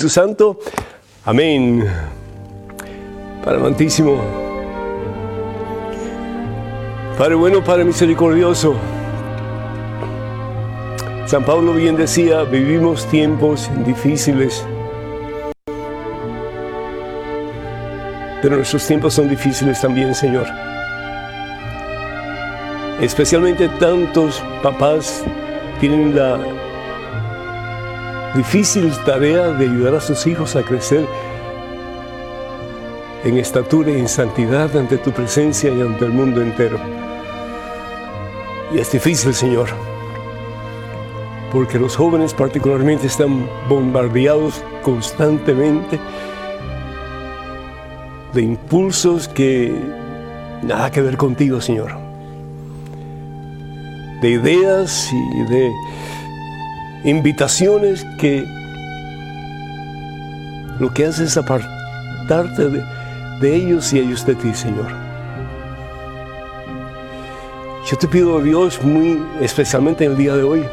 Espíritu Santo. Amén. Padre amantísimo, Padre bueno, Padre misericordioso, San Pablo bien decía, vivimos tiempos difíciles, pero nuestros tiempos son difíciles también, Señor. Especialmente tantos papás tienen la difícil tarea de ayudar a sus hijos a crecer en estatura y en santidad ante tu presencia y ante el mundo entero. Y es difícil, Señor, porque los jóvenes particularmente están bombardeados constantemente de impulsos que nada que ver contigo, Señor, de ideas y de invitaciones que lo que hace es apartarte de ellos y ellos de ti, Señor. Yo te pido, Dios, muy especialmente en el día de hoy,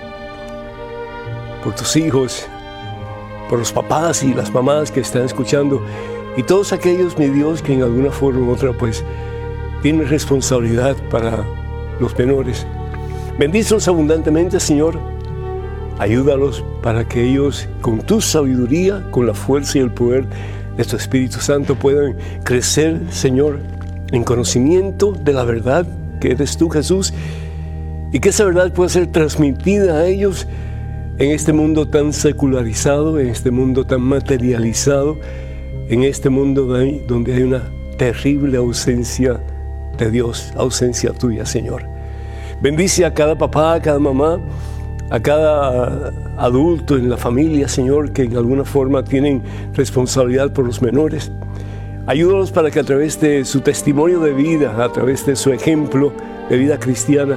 por tus hijos, por los papás y las mamás que están escuchando, y todos aquellos, mi Dios, que en alguna forma u otra, pues, tienen responsabilidad para los menores. Bendícelos abundantemente, Señor. Ayúdalos para que ellos, con tu sabiduría, con la fuerza y el poder de tu Espíritu Santo, puedan crecer, Señor, en conocimiento de la verdad que eres tú, Jesús, y que esa verdad pueda ser transmitida a ellos en este mundo tan secularizado, en este mundo tan materializado, en este mundo donde hay una terrible ausencia de Dios, ausencia tuya, Señor. Bendice a cada papá, a cada mamá, a cada adulto en la familia, Señor, que en alguna forma tienen responsabilidad por los menores. Ayúdalos para que a través de su testimonio de vida, a través de su ejemplo de vida cristiana,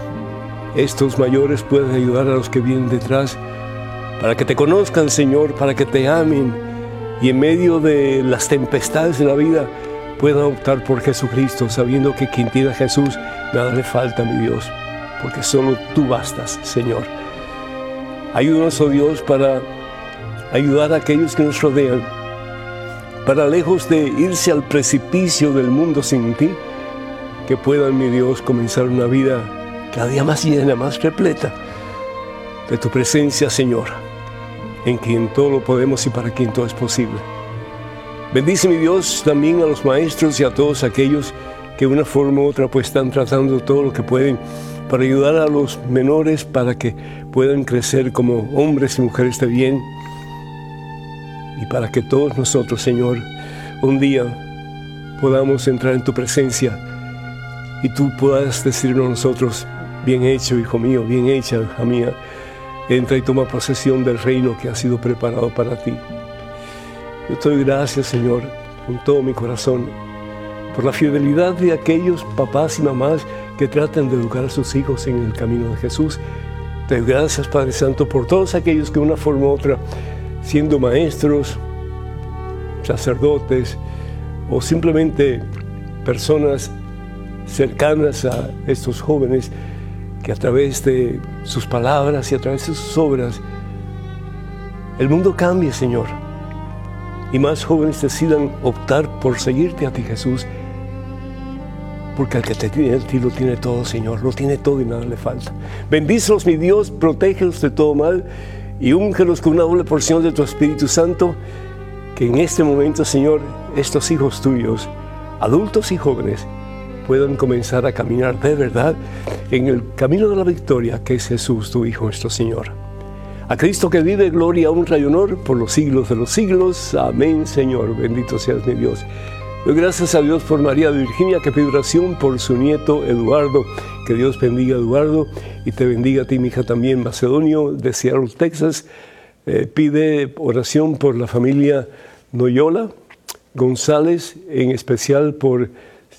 estos mayores puedan ayudar a los que vienen detrás, para que te conozcan, Señor, para que te amen, y en medio de las tempestades de la vida puedan optar por Jesucristo, sabiendo que quien tiene a Jesús, nada le falta, mi Dios, porque solo tú bastas, Señor. Ayúdanos, oh Dios, para ayudar a aquellos que nos rodean, para lejos de irse al precipicio del mundo sin ti, que puedan, mi Dios, comenzar una vida cada día más llena, más repleta de tu presencia, Señor, en quien todo lo podemos y para quien todo es posible. Bendice, mi Dios, también a los maestros y a todos aquellos que de una forma u otra pues están tratando todo lo que pueden para ayudar a los menores para que puedan crecer como hombres y mujeres de bien, y para que todos nosotros, Señor, un día podamos entrar en tu presencia y tú puedas decirnos a nosotros: bien hecho, hijo mío, bien hecha, hija mía, entra y toma posesión del reino que ha sido preparado para ti. Yo te doy gracias, Señor, con todo mi corazón, por la fidelidad de aquellos papás y mamás que tratan de educar a sus hijos en el camino de Jesús. Te doy gracias, Padre Santo, por todos aquellos que de una forma u otra, siendo maestros, sacerdotes o simplemente personas cercanas a estos jóvenes, que a través de sus palabras y a través de sus obras el mundo cambie, Señor, y más jóvenes decidan optar por seguirte a ti, Jesús, porque al que te tiene a ti lo tiene todo, Señor, lo tiene todo y nada le falta. Bendícelos, mi Dios, protégelos de todo mal y úngelos con una doble porción de tu Espíritu Santo, que en este momento, Señor, estos hijos tuyos, adultos y jóvenes, puedan comenzar a caminar de verdad en el camino de la victoria, que es Jesús, tu Hijo, nuestro Señor. A Cristo que vive, gloria, honra y honor por los siglos de los siglos. Amén, Señor. Bendito seas, mi Dios. Doy gracias a Dios por María de Virginia, que pide oración por su nieto Eduardo. Que Dios bendiga a Eduardo y te bendiga a ti, mi hija, también. Macedonio de Seattle, Texas, pide oración por la familia Noyola González, en especial por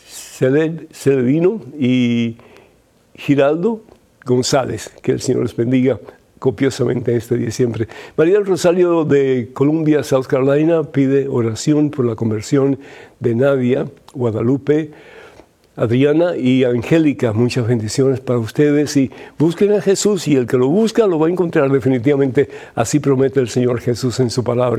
Celedino y Giraldo González. Que el Señor les bendiga copiosamente este día siempre. María del Rosario de Columbia, South Carolina, pide oración por la conversión de Nadia, Guadalupe, Adriana y Angélica. Muchas bendiciones para ustedes y busquen a Jesús, y el que lo busca lo va a encontrar definitivamente. Así promete el Señor Jesús en su palabra.